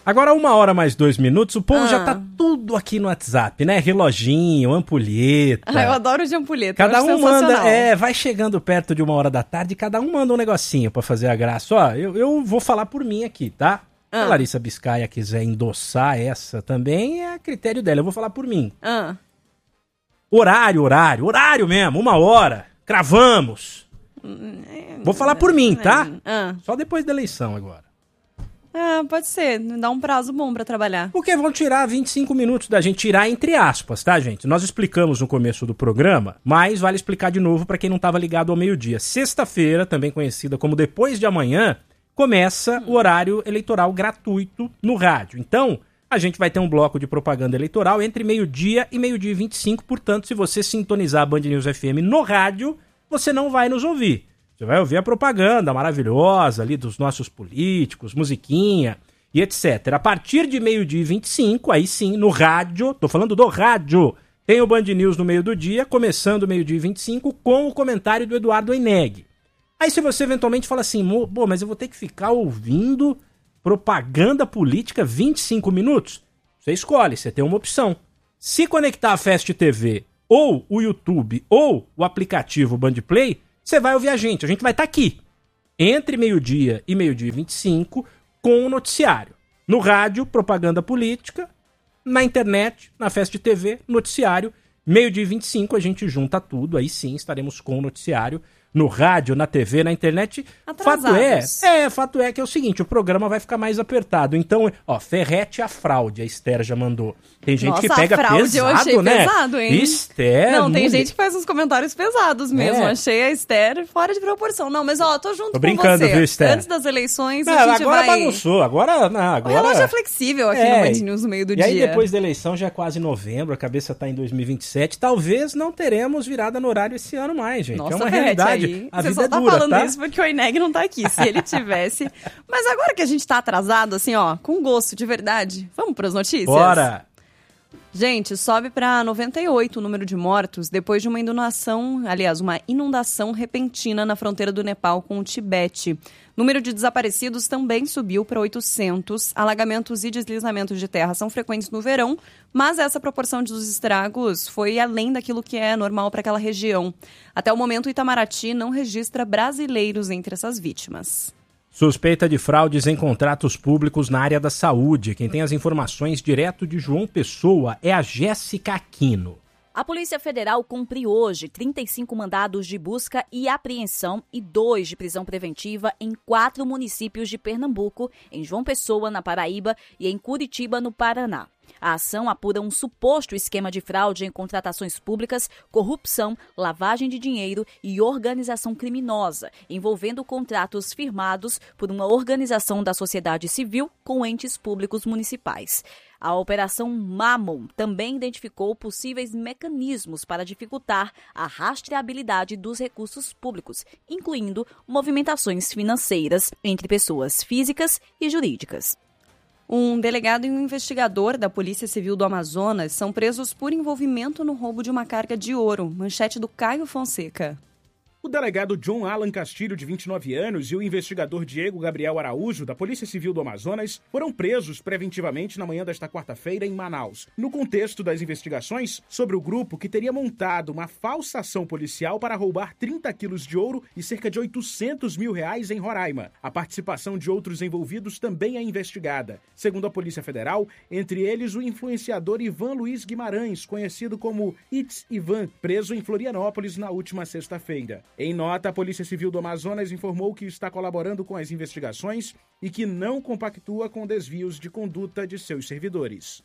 Agora 1h mais 2 minutos, o povo já tá tudo aqui no WhatsApp, né? Reloginho, ampulheta. Eu adoro de ampulheta. Cada um manda, vai chegando perto de 1h da tarde, cada um manda um negocinho pra fazer a graça. Ó, eu vou falar por mim aqui, tá? Se a Larissa Biscaia quiser endossar essa também, é a critério dela. Eu vou falar por mim. Horário mesmo, 1h. Cravamos. Vou falar por mim, tá? Só depois da eleição agora. Pode ser. Dá um prazo bom pra trabalhar. Porque vão tirar 25 minutos da gente. Tirar entre aspas, tá, gente? Nós explicamos no começo do programa, mas vale explicar de novo pra quem não tava ligado ao meio-dia. Sexta-feira, também conhecida como depois de amanhã, começa o horário eleitoral gratuito no rádio. Então, a gente vai ter um bloco de propaganda eleitoral entre meio-dia e meio-dia e 25. Portanto, se você sintonizar a Band News FM no rádio, você não vai nos ouvir. Você vai ouvir a propaganda maravilhosa ali dos nossos políticos, musiquinha e etc. A partir de meio-dia e 25, aí sim, no rádio, tô falando do rádio, tem o Band News no meio do dia, começando meio-dia e 25, com o comentário do Eduardo Oineg. Aí se você eventualmente fala assim, mas eu vou ter que ficar ouvindo propaganda política 25 minutos? Você escolhe, você tem uma opção. Se conectar a Fast TV, ou o YouTube, ou o aplicativo Bandplay, você vai ouvir a gente vai estar aqui, entre meio-dia e meio-dia e 25, com o noticiário. No rádio, propaganda política, na internet, na Fast TV, noticiário. Meio-dia e 25, a gente junta tudo, aí sim estaremos com o noticiário. No rádio, na TV, na internet. Fato é que é o seguinte, o programa vai ficar mais apertado. Então, Ferrete a fraude, a Esther já mandou. Tem gente que pega fraude, pesado, eu achei né? Pesado, hein? Esther... Não, tem gente que faz uns comentários pesados mesmo. Achei a Esther fora de proporção. Não, mas tô junto com brincando, você. Viu, Esther? Antes das eleições, a gente agora vai... bagunçou, agora... O relógio é flexível aqui no Band News no meio do dia. E aí depois da eleição já é quase novembro, a cabeça tá em 2027. Talvez não teremos virada no horário esse ano mais, gente. Nossa, é uma realidade. Aí, a você vida só tá dura, falando tá? isso porque o Oineg não tá aqui. Se ele tivesse... Mas agora que a gente tá atrasado, assim, com gosto de verdade, vamos pras notícias? Bora! Gente, sobe para 98 o número de mortos depois de uma inundação repentina na fronteira do Nepal com o Tibete. O número de desaparecidos também subiu para 800. Alagamentos e deslizamentos de terra são frequentes no verão, mas essa proporção dos estragos foi além daquilo que é normal para aquela região. Até o momento, Itamaraty não registra brasileiros entre essas vítimas. Suspeita de fraudes em contratos públicos na área da saúde. Quem tem as informações direto de João Pessoa é a Jéssica Aquino. A Polícia Federal cumpriu hoje 35 mandados de busca e apreensão e 2 de prisão preventiva em 4 municípios de Pernambuco, em João Pessoa, na Paraíba, e em Curitiba, no Paraná. A ação apura um suposto esquema de fraude em contratações públicas, corrupção, lavagem de dinheiro e organização criminosa, envolvendo contratos firmados por uma organização da sociedade civil com entes públicos municipais. A Operação Mammon também identificou possíveis mecanismos para dificultar a rastreabilidade dos recursos públicos, incluindo movimentações financeiras entre pessoas físicas e jurídicas. Um delegado e um investigador da Polícia Civil do Amazonas são presos por envolvimento no roubo de uma carga de ouro. Manchete do Caio Fonseca. O delegado John Alan Castilho, de 29 anos, e o investigador Diego Gabriel Araújo, da Polícia Civil do Amazonas, foram presos preventivamente na manhã desta quarta-feira em Manaus, no contexto das investigações sobre o grupo que teria montado uma falsa ação policial para roubar 30 quilos de ouro e cerca de R$800 mil em Roraima. A participação de outros envolvidos também é investigada. Segundo a Polícia Federal, entre eles o influenciador Ivan Luiz Guimarães, conhecido como It's Ivan, preso em Florianópolis na última sexta-feira. Em nota, a Polícia Civil do Amazonas informou que está colaborando com as investigações e que não compactua com desvios de conduta de seus servidores.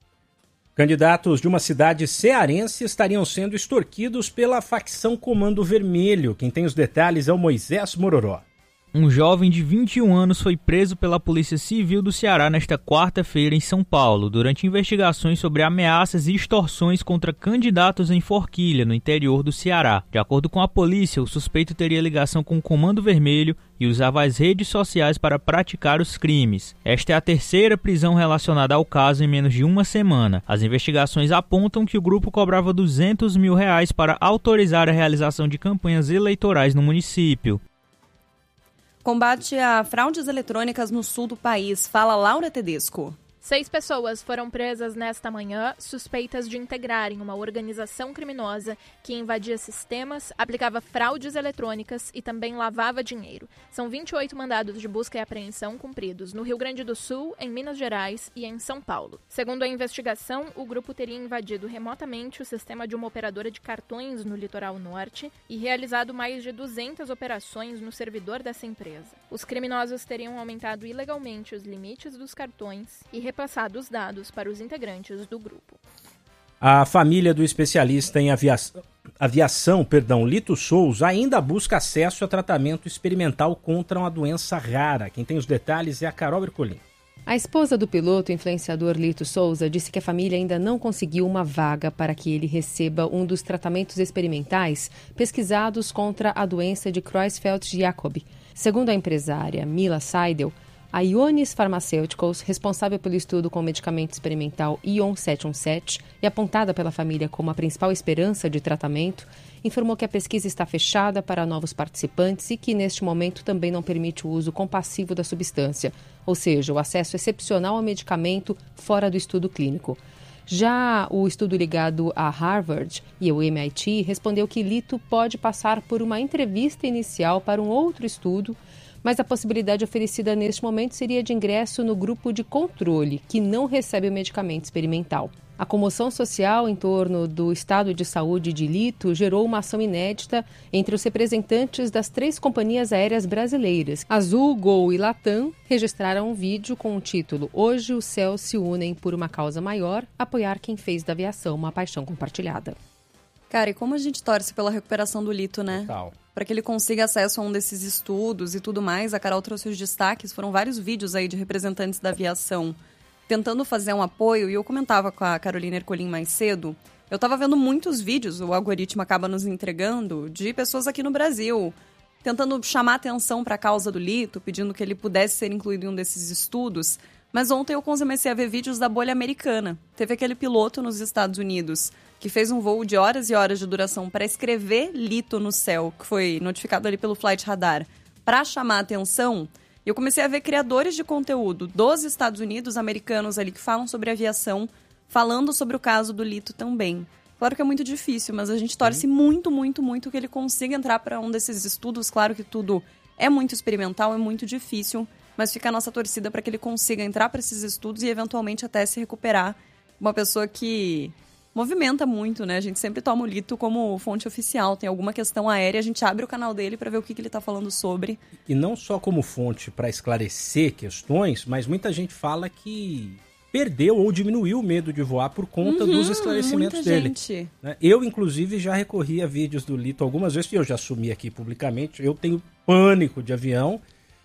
Candidatos de uma cidade cearense estariam sendo extorquidos pela facção Comando Vermelho. Quem tem os detalhes é o Moisés Mororó. Um jovem de 21 anos foi preso pela Polícia Civil do Ceará nesta quarta-feira em São Paulo, durante investigações sobre ameaças e extorsões contra candidatos em Forquilha, no interior do Ceará. De acordo com a polícia, o suspeito teria ligação com o Comando Vermelho e usava as redes sociais para praticar os crimes. Esta é a terceira prisão relacionada ao caso em menos de uma semana. As investigações apontam que o grupo cobrava R$200 mil para autorizar a realização de campanhas eleitorais no município. Combate a fraudes eletrônicas no sul do país. Fala Laura Tedesco. 6 pessoas foram presas nesta manhã, suspeitas de integrarem uma organização criminosa que invadia sistemas, aplicava fraudes eletrônicas e também lavava dinheiro. São 28 mandados de busca e apreensão cumpridos no Rio Grande do Sul, em Minas Gerais e em São Paulo. Segundo a investigação, o grupo teria invadido remotamente o sistema de uma operadora de cartões no litoral norte e realizado mais de 200 operações no servidor dessa empresa. Os criminosos teriam aumentado ilegalmente os limites dos cartões e repassado os dados para os integrantes do grupo. A família do especialista em aviação, Lito Souza, ainda busca acesso a tratamento experimental contra uma doença rara. Quem tem os detalhes é a Carol Ercolim. A esposa do piloto influenciador Lito Souza disse que a família ainda não conseguiu uma vaga para que ele receba um dos tratamentos experimentais pesquisados contra a doença de Creutzfeldt-Jakob. Segundo a empresária Mila Seidel, a Ionis Pharmaceuticals, responsável pelo estudo com o medicamento experimental ION 717 e apontada pela família como a principal esperança de tratamento, informou que a pesquisa está fechada para novos participantes e que, neste momento, também não permite o uso compassivo da substância, ou seja, o acesso excepcional ao medicamento fora do estudo clínico. Já o estudo ligado a Harvard e ao MIT respondeu que Lito pode passar por uma entrevista inicial para um outro estudo, mas a possibilidade oferecida neste momento seria de ingresso no grupo de controle, que não recebe o medicamento experimental. A comoção social em torno do estado de saúde de Lito gerou uma ação inédita entre os representantes das 3 companhias aéreas brasileiras. Azul, Gol e Latam registraram um vídeo com o título "Hoje os céus se unem por uma causa maior, apoiar quem fez da aviação uma paixão compartilhada". Cara, e como a gente torce pela recuperação do Lito, né? Total. Para que ele consiga acesso a um desses estudos e tudo mais. A Carol trouxe os destaques, foram vários vídeos aí de representantes da aviação tentando fazer um apoio, e eu comentava com a Carolina Ercolim mais cedo, eu estava vendo muitos vídeos, o algoritmo acaba nos entregando, de pessoas aqui no Brasil, tentando chamar atenção para a causa do Lito, pedindo que ele pudesse ser incluído em um desses estudos. Mas ontem eu comecei a ver vídeos da bolha americana. Teve aquele piloto nos Estados Unidos que fez um voo de horas e horas de duração para escrever Lito no céu, que foi notificado ali pelo Flight Radar, para chamar atenção. E eu comecei a ver criadores de conteúdo dos Estados Unidos, americanos ali, que falam sobre aviação, falando sobre o caso do Lito também. Claro que é muito difícil, mas a gente torce muito, muito, muito que ele consiga entrar para um desses estudos. Claro que tudo é muito experimental, é muito difícil, mas fica a nossa torcida para que ele consiga entrar para esses estudos e eventualmente até se recuperar. Uma pessoa que movimenta muito, né? A gente sempre toma o Lito como fonte oficial. Tem alguma questão aérea, a gente abre o canal dele para ver o que ele está falando sobre. E não só como fonte para esclarecer questões, mas muita gente fala que perdeu ou diminuiu o medo de voar por conta dos esclarecimentos dele. Gente. Eu, inclusive, já recorri a vídeos do Lito algumas vezes, e eu já assumi aqui publicamente. Eu tenho pânico de avião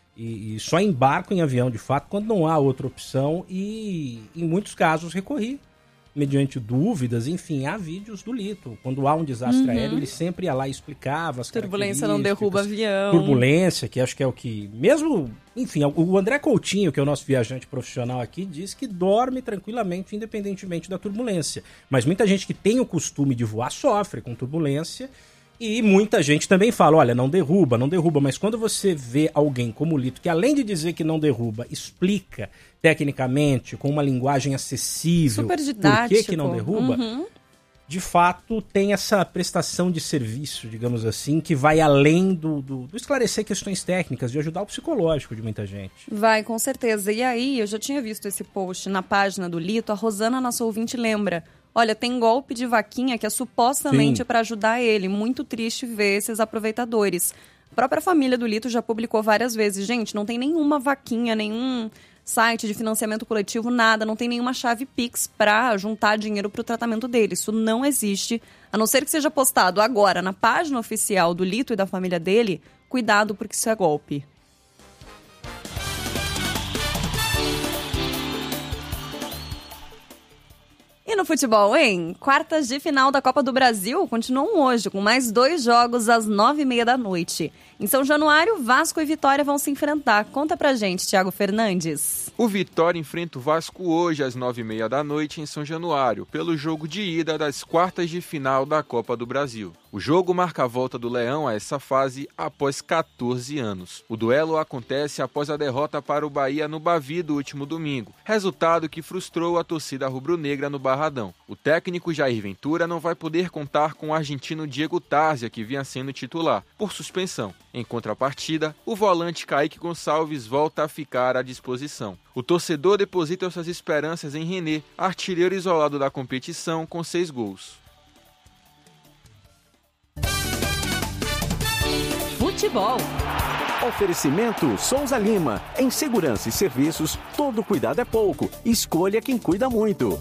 e só embarco em avião, de fato, quando não há outra opção, e em muitos casos recorri. Mediante dúvidas, enfim, há vídeos do Lito. Quando há um desastre aéreo, ele sempre ia lá e explicava as turbulência não derruba avião. Turbulência, que acho que é o que... Mesmo, enfim, o André Coutinho, que é o nosso viajante profissional aqui, diz que dorme tranquilamente, independentemente da turbulência. Mas muita gente que tem o costume de voar sofre com turbulência. E muita gente também fala, olha, não derruba, mas quando você vê alguém como o Lito, que além de dizer que não derruba, explica tecnicamente, com uma linguagem acessível, super didático, por que não derruba, de fato tem essa prestação de serviço, digamos assim, que vai além do esclarecer questões técnicas, de ajudar o psicológico de muita gente. Vai, com certeza. E aí, eu já tinha visto esse post na página do Lito, a Rosana, nossa ouvinte, lembra... Olha, tem golpe de vaquinha que é supostamente para ajudar ele. Muito triste ver esses aproveitadores. A própria família do Lito já publicou várias vezes. Gente, não tem nenhuma vaquinha, nenhum site de financiamento coletivo, nada. Não tem nenhuma chave Pix para juntar dinheiro para o tratamento dele. Isso não existe. A não ser que seja postado agora na página oficial do Lito e da família dele. Cuidado, porque isso é golpe. E no futebol, hein? Quartas de final da Copa do Brasil continuam hoje, com mais 2 jogos às 9h30 da noite. Em São Januário, Vasco e Vitória vão se enfrentar. Conta pra gente, Thiago Fernandes. O Vitória enfrenta o Vasco hoje às 9h30 da noite em São Januário, pelo jogo de ida das quartas de final da Copa do Brasil. O jogo marca a volta do Leão a essa fase após 14 anos. O duelo acontece após a derrota para o Bahia no Bavi do último domingo, resultado que frustrou a torcida rubro-negra no Barradão. O técnico Jair Ventura não vai poder contar com o argentino Diego Tárzia, que vinha sendo titular, por suspensão. Em contrapartida, o volante Kaique Gonçalves volta a ficar à disposição. O torcedor deposita suas esperanças em René, artilheiro isolado da competição, com 6 gols. Futebol. Oferecimento Souza Lima. Em segurança e serviços, todo cuidado é pouco. Escolha quem cuida muito.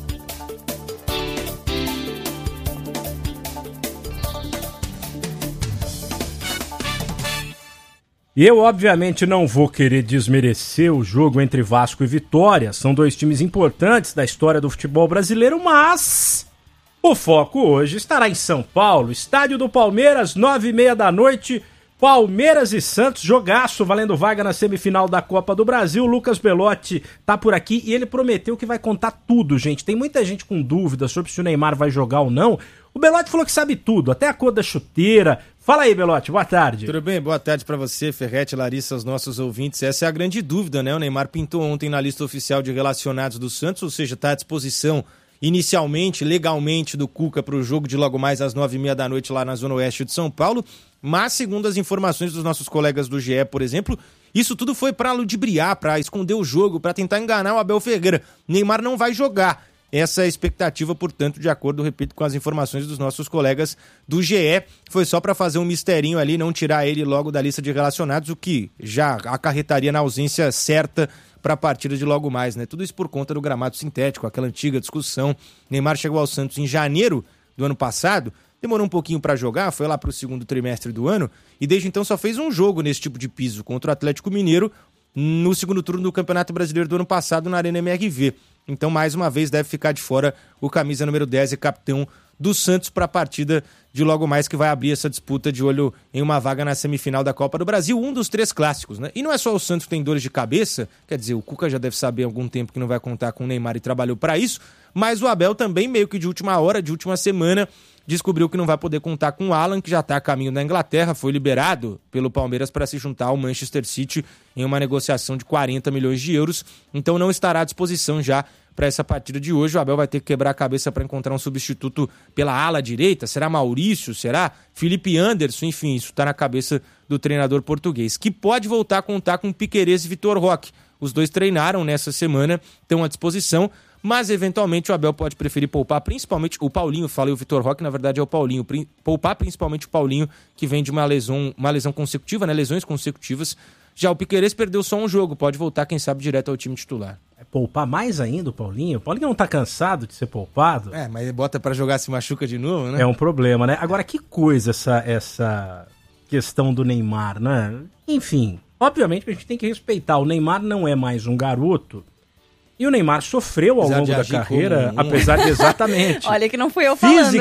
E eu, obviamente, não vou querer desmerecer o jogo entre Vasco e Vitória. São 2 times importantes da história do futebol brasileiro, mas o foco hoje estará em São Paulo. Estádio do Palmeiras, 9h30 da noite. Palmeiras e Santos, jogaço, valendo vaga na semifinal da Copa do Brasil. Lucas Belotti tá por aqui e ele prometeu que vai contar tudo, gente. Tem muita gente com dúvidas sobre se o Neymar vai jogar ou não. O Belotti falou que sabe tudo, até a cor da chuteira. Fala aí, Belotti, boa tarde. Tudo bem? Boa tarde pra você, Ferretti, Larissa, os nossos ouvintes. Essa é a grande dúvida, né? O Neymar pintou ontem na lista oficial de relacionados do Santos, ou seja, tá à disposição inicialmente, legalmente, do Cuca para o jogo de logo mais às 9h30 da noite lá na Zona Oeste de São Paulo. Mas, segundo as informações dos nossos colegas do GE, por exemplo, isso tudo foi para ludibriar, para esconder o jogo, para tentar enganar o Abel Ferreira. Neymar não vai jogar. Essa é a expectativa, portanto, de acordo, repito, com as informações dos nossos colegas do GE. Foi só para fazer um misterinho ali, não tirar ele logo da lista de relacionados, o que já acarretaria na ausência certa para a partida de logo mais, né? Tudo isso por conta do gramado sintético, aquela antiga discussão. Neymar chegou ao Santos em janeiro do ano passado, demorou um pouquinho para jogar, foi lá para o segundo trimestre do ano e desde então só fez um jogo nesse tipo de piso contra o Atlético Mineiro no segundo turno do Campeonato Brasileiro do ano passado na Arena MRV. Então, mais uma vez, deve ficar de fora o camisa número 10 e capitão do Santos para a partida de logo mais que vai abrir essa disputa de olho em uma vaga na semifinal da Copa do Brasil, um dos 3 clássicos, né? E não é só o Santos que tem dores de cabeça, quer dizer, o Cuca já deve saber há algum tempo que não vai contar com o Neymar e trabalhou para isso, mas o Abel também meio que de última hora, de última semana, descobriu que não vai poder contar com o Alan, que já está a caminho da Inglaterra, foi liberado pelo Palmeiras para se juntar ao Manchester City em uma negociação de 40 milhões de euros, então não estará à disposição já para essa partida de hoje. O Abel vai ter que quebrar a cabeça para encontrar um substituto pela ala direita. Será Maurício? Será Felipe Anderson? Enfim, isso está na cabeça do treinador português, que pode voltar a contar com Piquerez e Vitor Roque. Os dois treinaram nessa semana, estão à disposição, mas eventualmente o Abel pode preferir poupar principalmente o Paulinho. Falei o Vitor Roque, na verdade é o Paulinho. Poupar principalmente o Paulinho, que vem de uma lesão consecutiva, né? Lesões consecutivas. Já o Piquerez perdeu só um jogo, pode voltar, quem sabe, direto ao time titular. É poupar mais ainda o Paulinho? O Paulinho não tá cansado de ser poupado? É, mas bota pra jogar, se machuca de novo, né? É um problema, né? Agora, que coisa essa questão do Neymar, né? Enfim, obviamente que a gente tem que respeitar. O Neymar não é mais um garoto. E o Neymar sofreu ao longo da carreira, apesar de exatamente... Olha que não fui eu falando,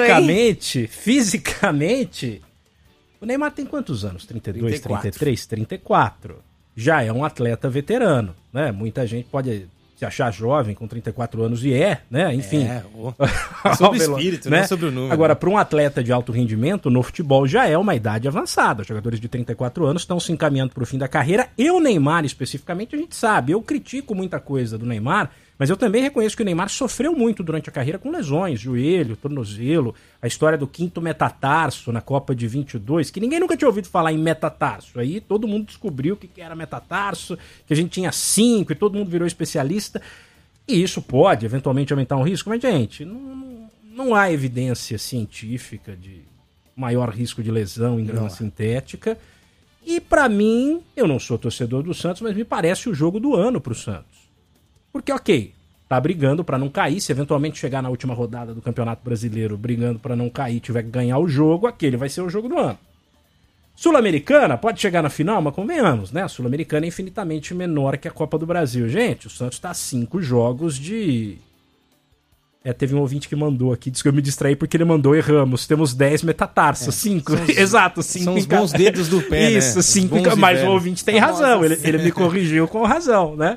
Fisicamente... O Neymar tem quantos anos? 32, 34. 33, 34. Já é um atleta veterano, né? Muita gente pode se achar jovem com 34 anos e né? Enfim. É sobre o espírito, né? Não sobre o número. Agora, para um atleta de alto rendimento, no futebol já é uma idade avançada. Os jogadores de 34 anos estão se encaminhando para o fim da carreira. E o Neymar, especificamente, a gente sabe. Eu critico muita coisa do Neymar, mas eu também reconheço que o Neymar sofreu muito durante a carreira com lesões, joelho, tornozelo, a história do 5º metatarso na Copa de 22, que ninguém nunca tinha ouvido falar em metatarso. Aí todo mundo descobriu o que era metatarso, que a gente tinha 5 e todo mundo virou especialista. E isso pode eventualmente aumentar um risco, mas, gente, não há evidência científica de maior risco de lesão em grama sintética. E pra mim, eu não sou torcedor do Santos, mas me parece o jogo do ano pro Santos. Porque, ok, tá brigando pra não cair, se eventualmente chegar na última rodada do Campeonato Brasileiro brigando pra não cair, tiver que ganhar o jogo, aquele vai ser o jogo do ano. Sul-Americana pode chegar na final, mas convenhamos, né? A Sul-Americana é infinitamente menor que a Copa do Brasil. Gente, o Santos tá a 5 jogos de Teve um ouvinte que mandou aqui, disse que eu me distraí porque ele mandou erramos. Temos 10 metatarsos, 5. Exato, 5. São os bons dedos do pé, Isso, 5. Mas o ouvinte tem razão, ele me corrigiu com razão, né?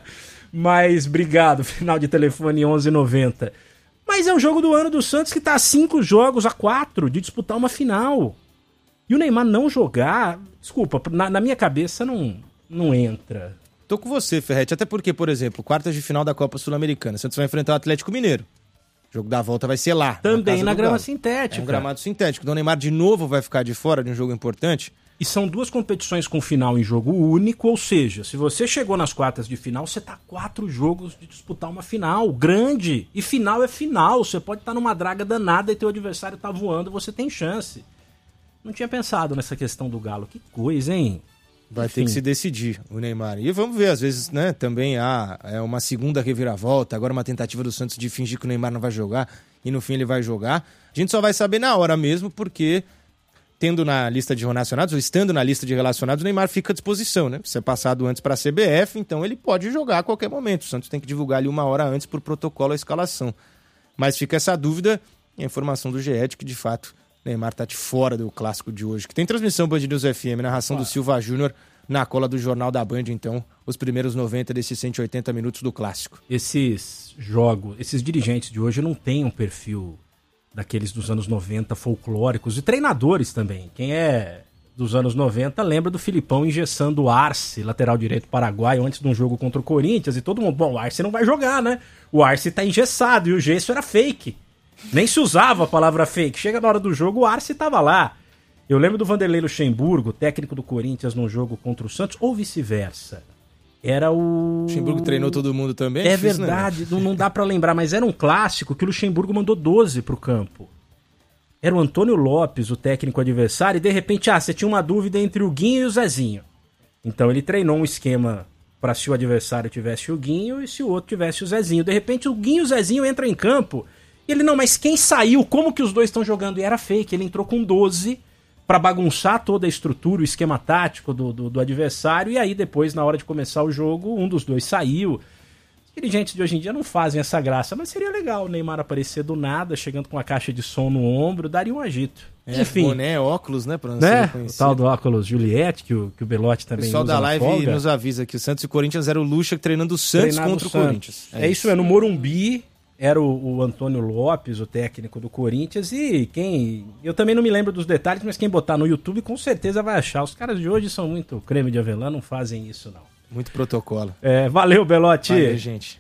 Mas obrigado, final de telefone 1190. Mas é um jogo do ano do Santos que tá a 5 jogos a 4 de disputar uma final. E o Neymar não jogar, desculpa, na minha cabeça não entra. Tô com você, Ferretti, até porque, por exemplo, quartas de final da Copa Sul-Americana, Santos vai enfrentar o Atlético Mineiro. O jogo da volta vai ser lá. Também na grama sintética. É um gramado sintético. Então o Neymar de novo vai ficar de fora de um jogo importante. E são 2 competições com final em jogo único, ou seja, se você chegou nas quartas de final, você tá 4 jogos de disputar uma final grande. E final é final. Você pode estar numa draga danada e teu adversário tá voando, você tem chance. Não tinha pensado nessa questão do Galo. Que coisa, hein? Vai ter que se decidir, o Neymar. E vamos ver, às vezes, né, também há uma segunda reviravolta, agora uma tentativa do Santos de fingir que o Neymar não vai jogar, e no fim ele vai jogar. A gente só vai saber na hora mesmo, porque tendo na lista de relacionados, ou estando na lista de relacionados, o Neymar fica à disposição, né? Se é passado antes para a CBF, então ele pode jogar a qualquer momento. O Santos tem que divulgar ali 1 hora antes por protocolo a escalação. Mas fica essa dúvida e a informação do GE de que, de fato, Neymar tá de fora do clássico de hoje, que tem transmissão Band News FM, narração do Silva Júnior, na cola do Jornal da Band, então, os primeiros 90 desses 180 minutos do clássico. Esses dirigentes de hoje não têm um perfil daqueles dos anos 90 folclóricos, e treinadores também. Quem é dos anos 90 lembra do Filipão engessando o Arce, lateral direito paraguaio, antes de um jogo contra o Corinthians, e todo mundo, bom, o Arce não vai jogar, né? O Arce tá engessado, e o gesso era fake. Nem se usava a palavra fake. Chega na hora do jogo, o Arce tava lá. Eu lembro do Vanderlei Luxemburgo, técnico do Corinthians num jogo contra o Santos, ou vice-versa. Era o... Luxemburgo treinou todo mundo também? É verdade, não dá pra lembrar, mas era um clássico que o Luxemburgo mandou 12 pro campo. Era o Antônio Lopes, o técnico adversário, e de repente, você tinha uma dúvida entre o Guinho e o Zezinho. Então ele treinou um esquema para se o adversário tivesse o Guinho e se o outro tivesse o Zezinho. De repente o Guinho e o Zezinho entram em campo. E ele, não, mas quem saiu? Como que os dois estão jogando? E era fake. Ele entrou com 12 para bagunçar toda a estrutura, o esquema tático do adversário. E aí depois, na hora de começar o jogo, um dos dois saiu. Os dirigentes de hoje em dia não fazem essa graça, mas seria legal o Neymar aparecer do nada, chegando com a caixa de som no ombro, daria um agito. Enfim. Boné, óculos, né? Pra não ser reconhecido. O tal do óculos Juliette, que o Belotti também usa. O pessoal da live nos avisa que o Santos e o Corinthians era o Lucha treinando o Santos contra o Corinthians. É isso, no Morumbi era o Antônio Lopes, o técnico do Corinthians, e eu também não me lembro dos detalhes, mas quem botar no YouTube com certeza vai achar. Os caras de hoje são muito creme de avelã, não fazem isso não. Muito protocolo. Valeu, Belotti. Valeu, gente.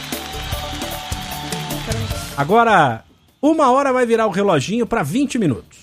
Agora, 1 hora vai virar o reloginho para 20 minutos.